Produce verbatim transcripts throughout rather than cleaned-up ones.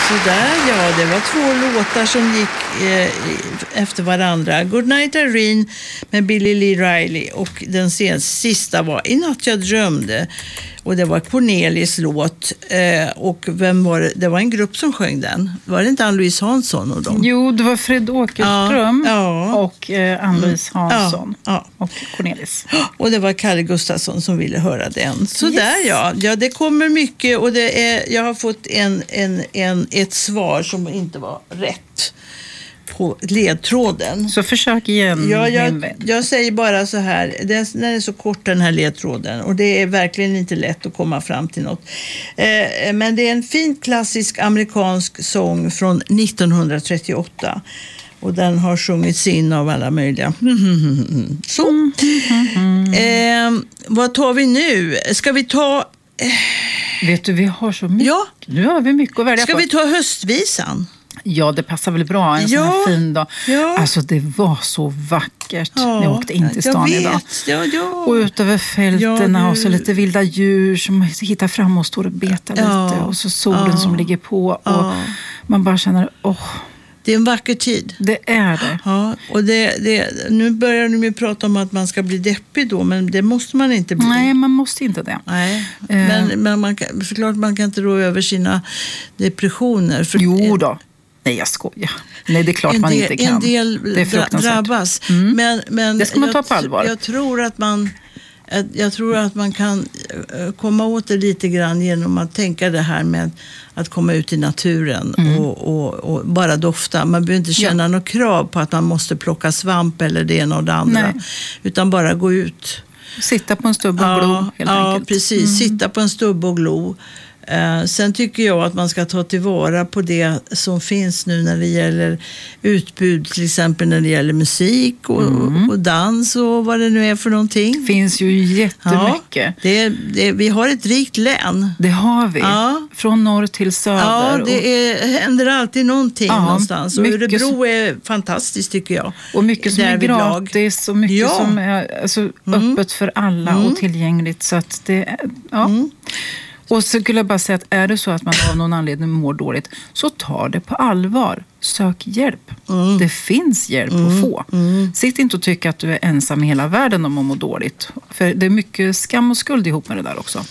Sådär, ja, det var två låtar som gick eh, efter varandra. Goodnight Irene med Billy Lee Riley och den sista var I natt jag drömde. Och det var Cornelis låt. Eh, och vem var det? Det var en grupp som sjöng den. Var det inte Ann-Louise Hansson och dem? Jo, det var Fred Åkerström ja, ja. och eh, Ann-Louise Hansson ja, ja. och Cornelis. Och det var Kalle Gustafsson som ville höra den. Så yes. där ja. Ja, det kommer mycket och det är, jag har fått en, en, en, ett svar som inte var rätt på ledtråden. Så försök igen. Ja, jag, jag säger bara så här, den, den är så kort den här ledtråden och det är verkligen inte lätt att komma fram till något. Eh, men det är en fin klassisk amerikansk sång från nittonhundratrettioåtta och den har sjungits in av alla möjliga. Så. Eh, vad tar vi nu? Ska vi ta... Eh... Vet du, vi har så mycket. Ja. Nu har vi mycket att välja Ska på. vi ta höstvisan? Ja, det passar väl bra en ja, sån här fin dag. Ja. Alltså det var så vackert ja, när jag åkte in till stan jag idag. Ja, ja. Och ut över fälterna ja, och så lite vilda djur som hittar fram och står och betar ja. lite. Och så solen ja. som ligger på. Och ja. man bara känner, åh. Oh, det är en vacker tid. Det är det. Ja, och det, det, nu börjar de ju prata om att man ska bli deppig då, men det måste man inte bli. Nej, man måste inte det. Nej, uh. men, men man kan, såklart man kan inte rå över sina depressioner. För jo då. Nej, jag skojar. Nej, det är klart en man del, inte kan. En del det är drabbas. Mm. Men, men det ska man ta på jag, allvar. Jag tror att man... Jag tror att man kan komma åt det lite grann genom att tänka det här med att komma ut i naturen mm. och, och, och bara dofta. Man behöver inte känna ja. något krav på att man måste plocka svamp eller det ena och det andra. Nej. Utan bara gå ut. Sitta på en stubb och ja, glo helt ja, enkelt. Ja, precis. Mm. Sitta på en stubb och glo. Eh, sen tycker jag att man ska ta tillvara på det som finns nu när det gäller utbud, till exempel när det gäller musik och, mm. och dans och vad det nu är för någonting. Det finns ju jättemycket. Ja, det, det, vi har ett rikt län. Det har vi. Ja. Från norr till söder. Ja, det är, händer alltid någonting ja, någonstans. Och Örebro är fantastiskt tycker jag. Och mycket som är gratis och mycket ja. som är alltså, mm. öppet för alla mm. och tillgängligt. Så att det, ja... Mm. Och så skulle jag bara säga att är det så att man av någon anledning mår dåligt så ta det på allvar. Sök hjälp. Mm. Det finns hjälp mm. att få. Mm. Sitt inte och tycka att du är ensam i hela världen om att må dåligt. För det är mycket skam och skuld ihop med det där också.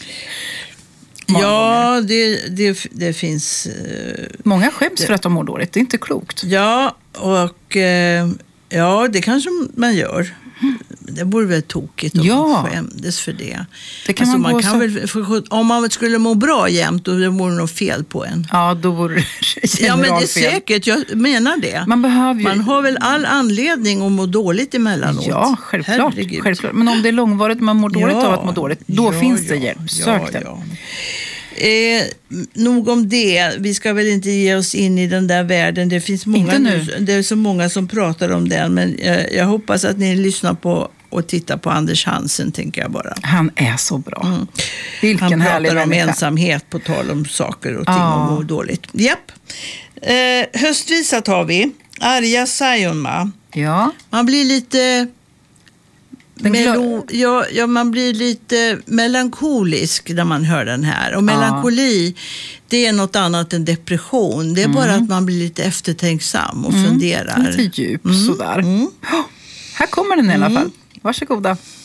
Många ja, det, det, det finns... Uh, Många skäms det. för att de mår dåligt. Det är inte klokt. Ja, och uh, ja, det kanske man gör. Mm. Det vore väl tokigt om ja. man skämdes för det. det kan alltså man man gå kan så... väl, för, om man skulle må bra jämt då det vore något fel på en. Ja, då vore det ja, men det är säkert. Jag menar det. Man, behöver ju... man har väl all anledning att må dåligt emellanåt. Ja, självklart. självklart. Men om det är långvarigt man mår dåligt ja. av att må dåligt, då ja, finns ja, det hjälp. Sök ja, det. Ja. Eh, nog om det. Vi ska väl inte ge oss in i den där världen. Det finns många nu. Det är så många som pratar om den. Men jag, jag hoppas att ni lyssnar på och titta på Anders Hansen, tänker jag bara. Han är så bra. Mm. Vilken Han pratar om människa. ensamhet på tal om saker och ting ah. och mår dåligt. Japp. Eh, höstvisa tar vi. Arja Saijonmaa. Ja. Man blir lite... Melo, ja, ja, man blir lite melankolisk när man hör den här. Och melankoli, ja. det är något annat än depression. Det är mm. bara att man blir lite eftertänksam och mm. funderar. Lite djup mm. sådär. Mm. Oh, här kommer den i alla fall. Varsågoda.